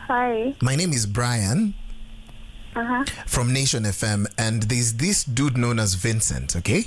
Hi. My name is Brian from Nation FM, and there's this dude known as Vincent, okay?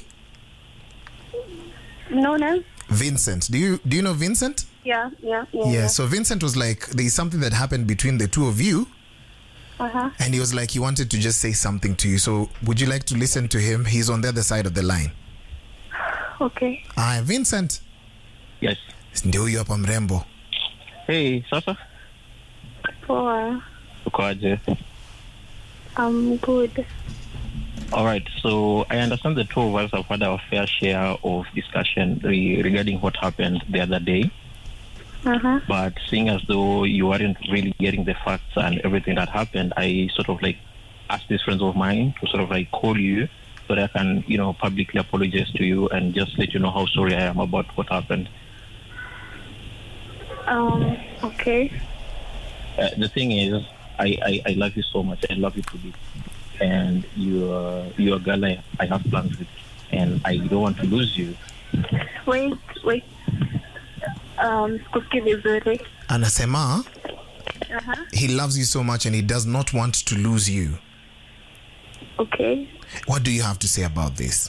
Known as? Vincent. Do you know Vincent? Yeah. Yeah, so Vincent was like, there's something that happened between the two of you, and he was like, he wanted to just say something to you. So would you like to listen to him? He's on the other side of the line. Okay. Hi, Vincent. Yes. Ndio huyu hapa mrembo. Hey, sasa? Poa. Ukoaje? I'm good. All right, so I understand the two of us have had our fair share of discussion regarding what happened the other day. But seeing as though you weren't really getting the facts and everything that happened, I sort of like asked these friends of mine to sort of like call you so that I can, publicly apologize to you and just let you know how sorry I am about what happened. Okay. The thing is, I love you so much. I love you to bits. And you're a girl I have plans with. And I don't want to lose you. Wait. Sikusikii vizuri. Anasema, he loves you so much and he does not want to lose you. Okay. What do you have to say about this?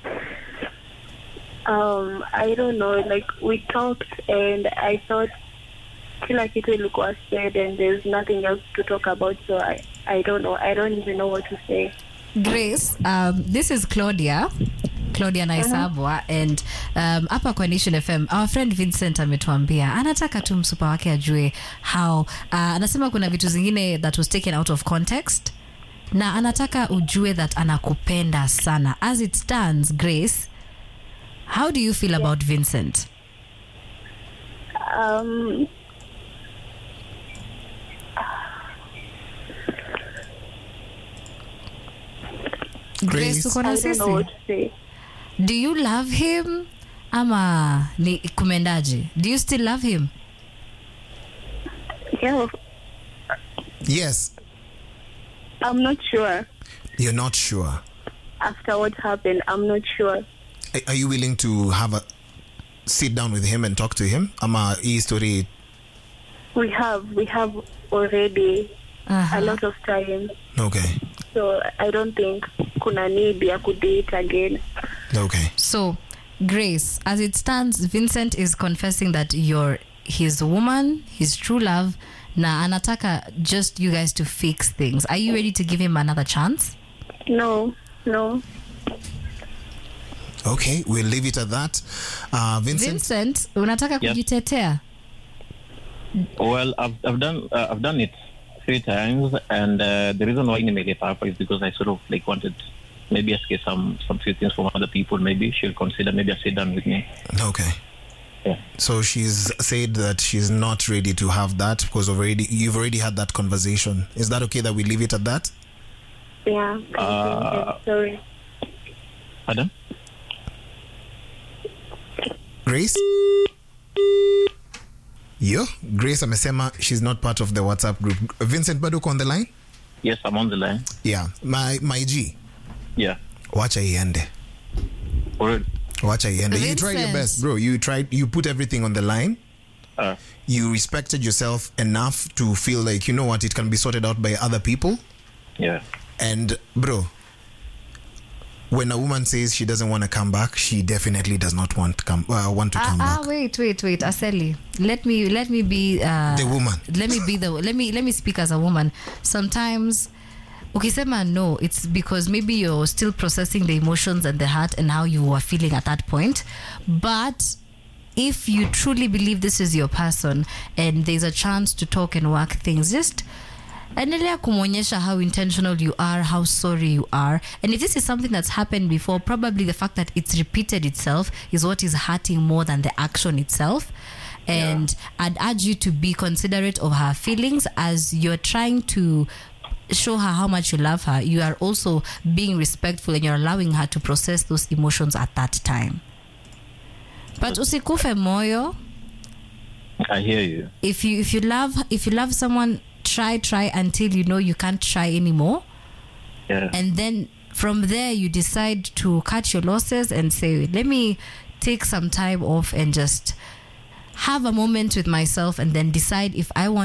I don't know. Like, we talked and I thought kila kitu ilikuwa said and there's nothing else to talk about, so I don't know. I don't even know what to say. Grace, this is Claudia Naisabwa, and hapa kwa Nation FM our friend Vincent ametuambia anataka tu msupa wake ajue how anasema kuna vitu zingine that was taken out of context na anataka ujue that anakupenda sana. As it stands, Grace, how do you feel about Vincent? Grace, uko na I don't know what to say. Do you love him? Ama ni kumendaje? Do you still love him? Yeah. Yes. I'm not sure. You're not sure. After what happened, I'm not sure. Are you willing to have a sit down with him and talk to him? Ama hii story. We have already a lot of time. Okay. So I don't think kuna need ya kudate again. Okay. So, Grace, as it stands, Vincent is confessing that you're his woman, his true love. Na anataka just you guys to fix things. Are you ready to give him another chance? No. Okay, we'll leave it at that. Vincent, unataka kujitetea? Well, I've done it 3 times, and the reason why I made it up is because I sort of like wanted maybe ask some few things from other people. Maybe she'll consider maybe a sit down with me. Okay. Yeah. So she's said that she's not ready to have that because you've already had that conversation. Is that okay that we leave it at that? Yeah. Sorry. Pardon? Grace? Grace amesema she's not part of the WhatsApp group. Vincent, bado uko on the line? Yes, I'm on the line. Yeah. My G. Yeah. Wacha iende. Already. Wacha iende. You tried your best, bro. You put everything on the line. You respected yourself enough to feel like, you know what, it can be sorted out by other people. Yeah. And bro, when a woman says she doesn't want to come back, she definitely does not want to come back. Wait, Aseli. Let me be the woman. Let me speak as a woman. Sometimes ukisema no, it's because maybe you're still processing the emotions and the heart and how you were feeling at that point. But if you truly believe this is your person and there's a chance to talk and work things, just endelea kumonyesha how intentional you are, how sorry you are. And if this is something that's happened before, probably the fact that it's repeated itself is what is hurting more than the action itself. And I'd urge you to be considerate of her feelings as you're trying to show her how much you love her. You are also being respectful and you're allowing her to process those emotions at that time. But usikufe moyo. I hear you. If you love someone, try until you know you can't try anymore. Yeah. And then from there you decide to cut your losses and say, let me take some time off and just have a moment with myself and then decide if I want